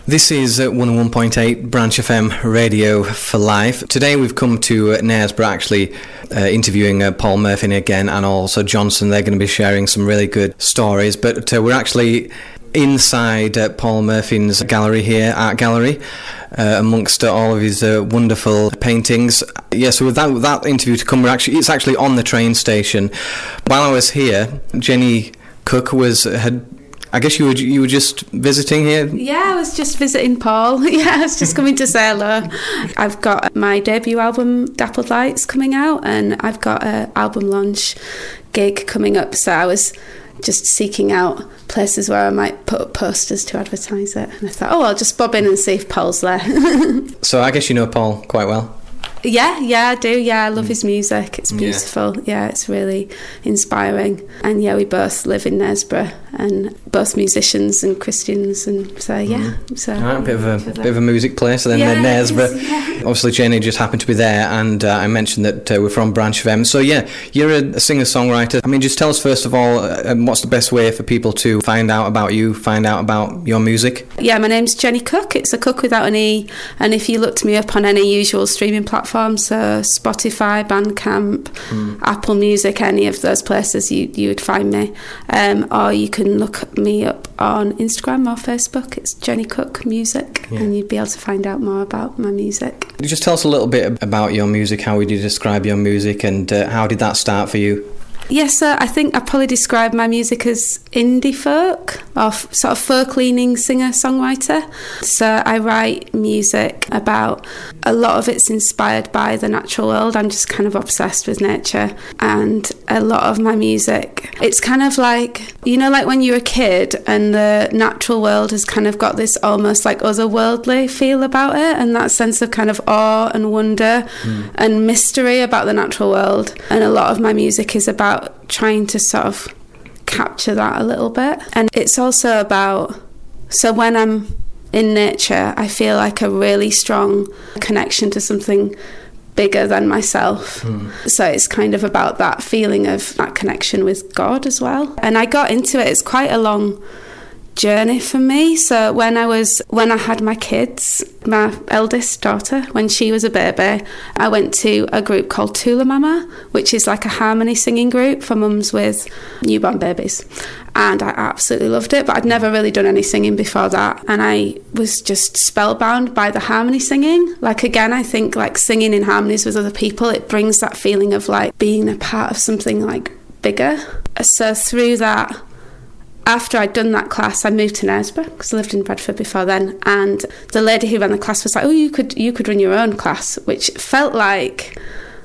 This is 101.8 Branch FM Radio for Life. Today we've come to Knaresborough, actually interviewing Paul Murphy again, and also Johnson. They're going to be sharing some really good stories, but we're actually inside Paul Murphy's gallery here, art gallery, amongst all of his wonderful paintings. Yeah, so with that interview to come, it's actually on the train station. While I was here, Jenny Cook I guess you were just visiting here? Yeah, I was just visiting Paul. Yeah, I was just coming to say hello. I've got my debut album, Dappled Lights, coming out, and I've got an album launch gig coming up, so I was just seeking out places where I might put up posters to advertise it. And I thought, I'll just bob in and see if Paul's there. So I guess you know Paul quite well? Yeah, I do. Yeah, I love his music. It's beautiful. Yeah, it's really inspiring. And yeah, we both live in Knaresborough, and both musicians and Christians, and so yeah. So a bit of a music place. And then Knaresborough. Obviously, Jenny just happened to be there, and I mentioned that we're from Branch FM. So yeah, you're a singer-songwriter. I mean, just tell us first of all, what's the best way for people to find out about you, find out about your music? Yeah, my name's Jenny Cook. It's a Cook without an E. And if you looked me up on any usual streaming platform, so Spotify, Bandcamp, Apple Music, any of those places, you would find me. Or you can look me up on Instagram or Facebook. It's Jenny Cook Music, and you'd be able to find out more about my music. Could you just tell us a little bit about your music? How would you describe your music, and how did that start for you? Yes, so I think I probably describe my music as indie folk, or sort of folk-leaning singer-songwriter. So I write music about, a lot of it's inspired by the natural world. I'm just kind of obsessed with nature. And a lot of my music, it's kind of like, like when you're a kid and the natural world has kind of got this almost like otherworldly feel about it, and that sense of kind of awe and wonder and mystery about the natural world. And a lot of my music is about trying to sort of capture that a little bit. And it's also about, so when I'm in nature, I feel like a really strong connection to something bigger than myself. So it's kind of about that feeling of that connection with God as well. And I got into it, it's quite a long journey for me. So when I had my kids, my eldest daughter, when she was a baby, I went to a group called Tula Mama, which is like a harmony singing group for mums with newborn babies. And I absolutely loved it, but I'd never really done any singing before that. And I was just spellbound by the harmony singing. Like, again, I think like singing in harmonies with other people, it brings that feeling of like being a part of something like bigger. So through that, after I'd done that class, I moved to Knaresborough because I lived in Bradford before then, and the lady who ran the class was like, you could run your own class, which felt like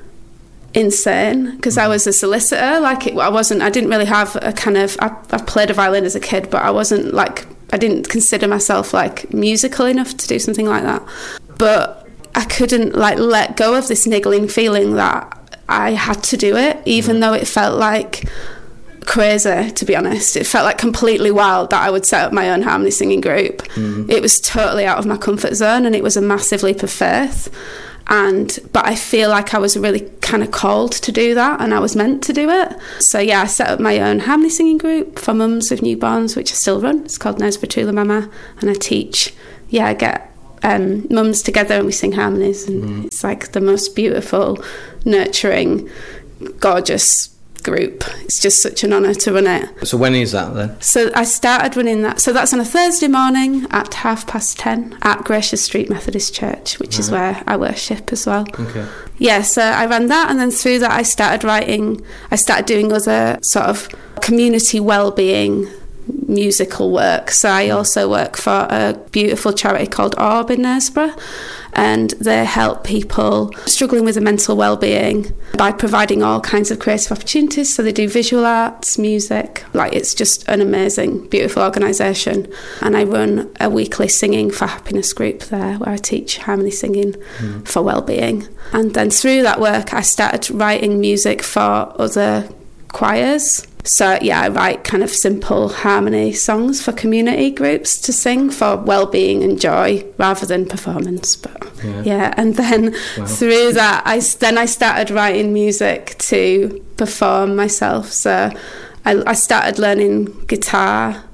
insane because I was a solicitor. Like I didn't really have a kind of, I played a violin as a kid, but I didn't consider myself like musical enough to do something like that. But I couldn't like let go of this niggling feeling that I had to do it, even though it felt like crazy, to be honest. It felt like completely wild that I would set up my own harmony singing group. It was totally out of my comfort zone, and it was a massive leap of faith. But I feel like I was really kind of called to do that, and I was meant to do it. So yeah, I set up my own harmony singing group for mums with newborns, which I still run. It's called Knaresborough Tula Mama, and I teach. Yeah, I get mums together and we sing harmonies, and it's like the most beautiful, nurturing, gorgeous group. It's just such an honour to run it. So when is that then? So I started running that. So that's on a Thursday morning at 10:30 at Gracious Street Methodist Church, which is where I worship as well. Okay. Yeah, so I ran that, and then through that I started doing other sort of community wellbeing musical work. So I also work for a beautiful charity called Orb in Knaresborough, and they help people struggling with their mental well-being by providing all kinds of creative opportunities. So they do visual arts, music, it's just an amazing, beautiful organisation. And I run a weekly singing for happiness group there, where I teach harmony singing for well-being. And then through that work I started writing music for other choirs. So yeah, I write kind of simple harmony songs for community groups to sing for well-being and joy rather than performance. But yeah, and then through that I started writing music to perform myself. So I started learning guitar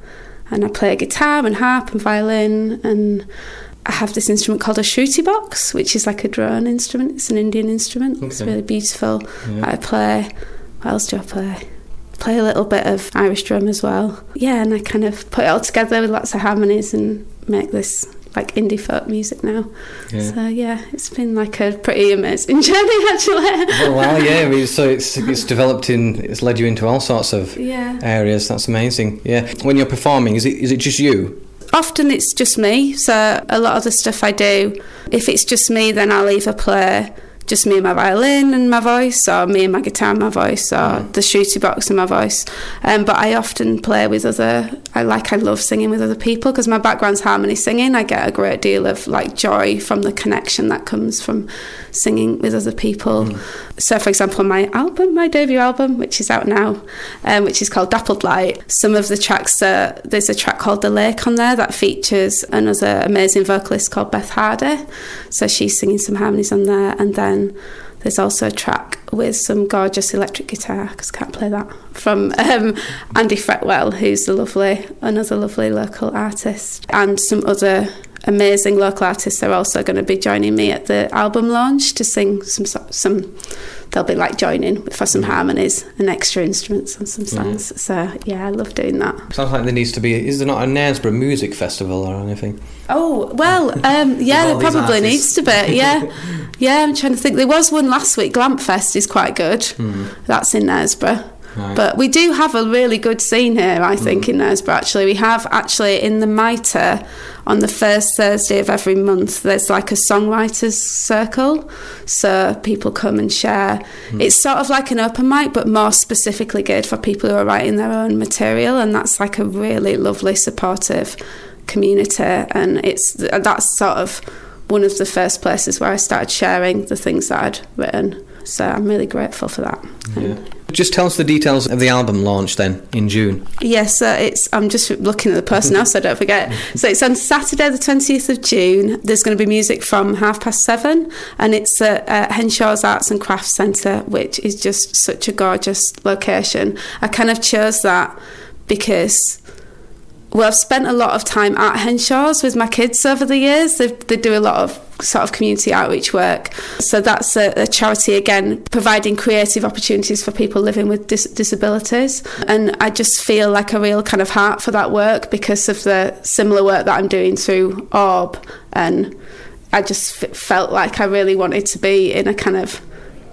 and I play guitar and harp and violin, and I have this instrument called a shruti box, which is like a drone instrument. It's an Indian instrument. Okay. It's really beautiful. Yeah. I play... What else do I play? Play a little bit of Irish drum as well. Yeah, and I kind of put it all together with lots of harmonies and make this like indie folk music now. Yeah. So yeah, it's been like a pretty amazing journey actually. Oh wow, yeah. I mean, so it's developed it's led you into all sorts of areas. That's amazing. Yeah. When you're performing, is it just you? Often it's just me, so a lot of the stuff I do, if it's just me, then I'll either play just me and my violin and my voice, or me and my guitar and my voice, or the shruti box and my voice. But I often play with I love singing with other people, because my background's harmony singing. I get a great deal of like joy from the connection that comes from singing with other people. So for example, my debut album, which is out now, which is called Dappled Light, some of the tracks, there's a track called The Lake on there that features another amazing vocalist called Beth Hardy. So she's singing some harmonies on there, and then there's also a track with some gorgeous electric guitar, because I can't play that, from Andy Fretwell, who's another lovely local artist, and some other amazing local artists are also going to be joining me at the album launch to sing some they'll be like joining for some harmonies and extra instruments and some songs. So yeah, I love doing that. Sounds like there needs to be, is there not a Knaresborough music festival or anything? Oh well, yeah, there probably needs to be. Yeah. I'm trying to think. There was one last week. Glampfest is quite good. That's in Knaresborough. Right. But we do have a really good scene here, I think, in Knaresborough, actually. We have, actually, in the Mitre, on the first Thursday of every month, there's like a songwriters circle. So people come and share. It's sort of like an open mic, but more specifically geared for people who are writing their own material. And that's like a really lovely, supportive community. And that's sort of one of the first places where I started sharing the things that I'd written. So I'm really grateful for that. Yeah. Just tell us the details of the album launch then in June. Yes, I'm just looking at the post now so I don't forget. So it's on Saturday the 20th of June. There's going to be music from 7:30, and it's at Henshaw's Arts and Crafts Centre, which is just such a gorgeous location. I kind of chose that because... Well, I've spent a lot of time at Henshaw's with my kids over the years. They do a lot of sort of community outreach work. So that's a charity, again, providing creative opportunities for people living with disabilities. And I just feel like a real kind of heart for that work because of the similar work that I'm doing through Orb. And I just felt like I really wanted to be in a kind of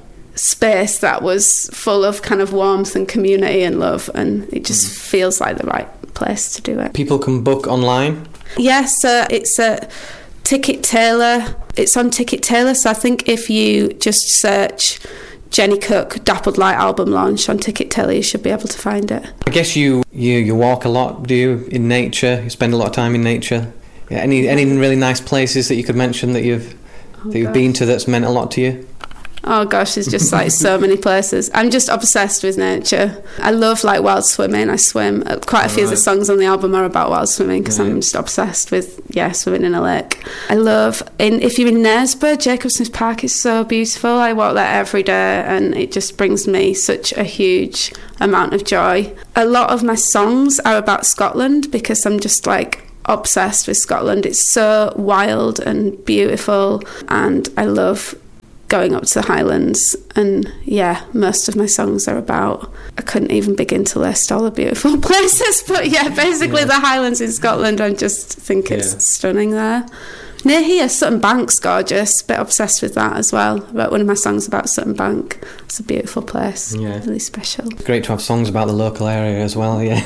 space that was full of kind of warmth and community and love. And it just feels like the right place to do it. People can book online? Yes, it's a Ticket Taylor. It's on Ticket Taylor, so I think if you just search Jenny Cook Dappled Light album launch on Ticket Taylor, you should be able to find it. I guess you walk a lot, do you, in nature? You spend a lot of time in nature? Yeah, any really nice places that you could mention that you've been to that's meant a lot to you? Oh gosh, there's just like so many places. I'm just obsessed with nature. I love like wild swimming. I swim. Quite a few of the songs on the album are about wild swimming because I'm just obsessed with swimming in a lake. I love if you're in Knaresborough, Jacobsmith Park is so beautiful. I walk there every day and it just brings me such a huge amount of joy. A lot of my songs are about Scotland because I'm just like obsessed with Scotland. It's so wild and beautiful, and I love going up to the Highlands. And yeah, most of my songs are about, I couldn't even begin to list all the beautiful places, but basically the Highlands in Scotland, I just think it's stunning there. Near here, Sutton Bank's gorgeous, a bit obsessed with that as well. I wrote one of my songs about Sutton Bank. It's a beautiful place, really special. It's great to have songs about the local area as well, So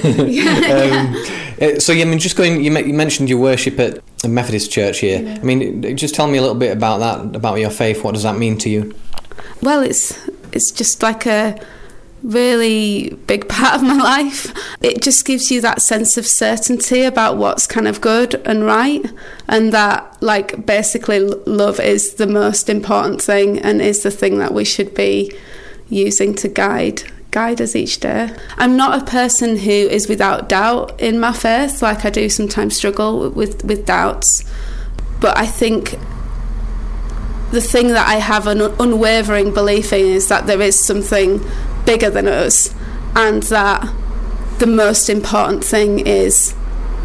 just going, you mentioned your worship at a Methodist church here. Yeah. I mean, just tell me a little bit about that, about your faith. What does that mean to you? Well, it's just like a really big part of my life. It just gives you that sense of certainty about what's kind of good and right, and that like basically love is the most important thing and is the thing that we should be using to guide us each day. I'm not a person who is without doubt in my faith. Like I do sometimes struggle with doubts, but I think the thing that I have an unwavering belief in is that there is something bigger than us, and that the most important thing is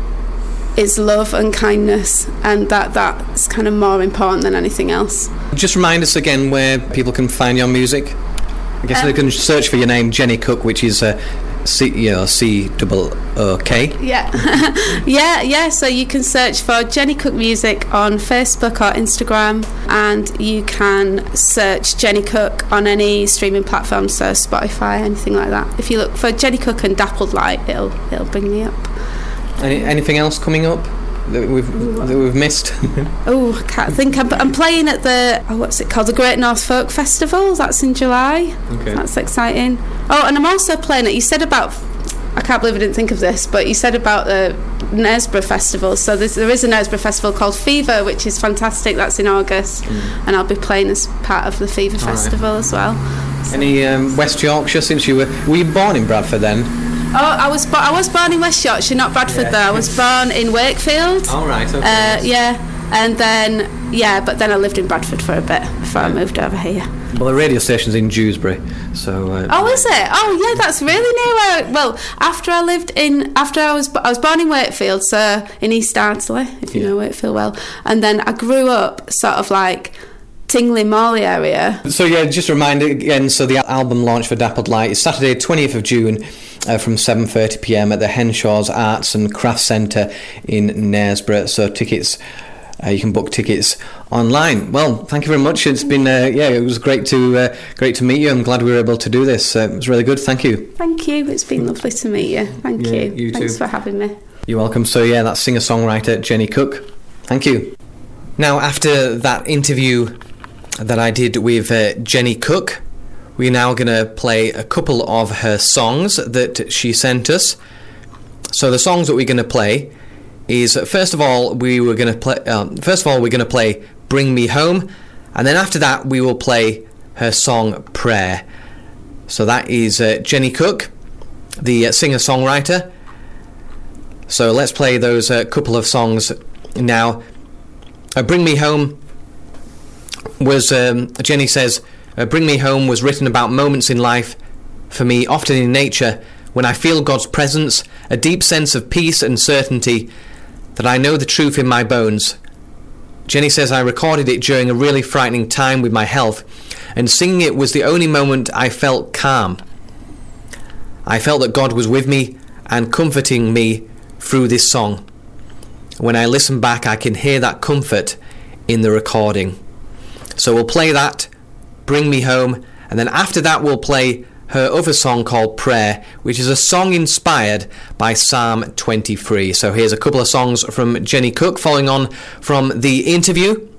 is love and kindness, and that's kind of more important than anything else. Just remind us again where people can find your music. I guess they can search for your name, Jenny Cook, which is C-O-O-K. Yeah. So you can search for Jenny Cook Music on Facebook or Instagram, and you can search Jenny Cook on any streaming platform, so Spotify, anything like that. If you look for Jenny Cook and Dappled Light, it'll bring me up. Anything else coming up that we've missed? Oh, I can't think. I'm playing at the what's it called? The Great North Folk Festival. That's in July. Okay. That's exciting. Oh, and I'm also playing it. You said about, I can't believe I didn't think of this, but you said about the Knaresborough Festival. So there is a Knaresborough Festival called Fever, which is fantastic. That's in August, and I'll be playing as part of the Fever Festival as well. So. Any West Yorkshire? Since were you born in Bradford then? Oh, I was born in West Yorkshire, not Bradford though. I was born in Wakefield. Oh, right, okay. And then, but then I lived in Bradford for a bit before I moved over here. Well, the radio station's in Dewsbury, so... oh, is it? Oh, yeah, that's really near where... after I was born in Wakefield, so in East Ardsley, if you know Wakefield well, and then I grew up sort of like... Tingley Morley area. So just remind again, so the album launch for Dappled Light is Saturday 20th of June from 7:30pm at the Henshaws Arts and Crafts Centre in Knaresborough. So tickets, you can book tickets online. Well, thank you very much. It's been it was great to meet you. I'm glad we were able to do this. It was really good. Thank you. Thank you. It's been lovely to meet you. Thank you. You Thanks too. for having me. You're welcome. So that's singer-songwriter Jenny Cook. Thank you. Now, after that interview that I did with Jenny Cook, we're now going to play a couple of her songs that she sent us. So the songs that we're going to play is first of all we're going to play Bring Me Home, and then after that we will play her song Prayer. So that is Jenny Cook, the singer-songwriter. So let's play those couple of songs now. Bring Me Home was, Jenny says, Bring Me Home was written about moments in life, for me, often in nature, when I feel God's presence, a deep sense of peace and certainty that I know the truth in my bones. Jenny says I recorded it during a really frightening time with my health, and singing it was the only moment I felt calm. I felt that God was with me and comforting me through this song. When I listen back, I can hear that comfort in the recording. So we'll play that, Bring Me Home, and then after that we'll play her other song called Prayer, which is a song inspired by Psalm 23. So here's a couple of songs from Jenny Cook following on from the interview.